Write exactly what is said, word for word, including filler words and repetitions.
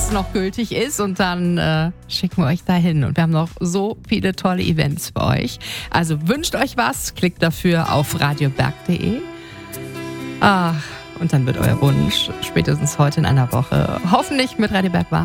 es noch gültig ist und dann äh, schicken wir euch dahin. Und wir haben noch so viele tolle Events für euch. Also wünscht euch was, klickt dafür auf radioberg punkt de. Ach, und dann wird euer Wunsch spätestens heute in einer Woche hoffentlich mit Radio Berg wahr.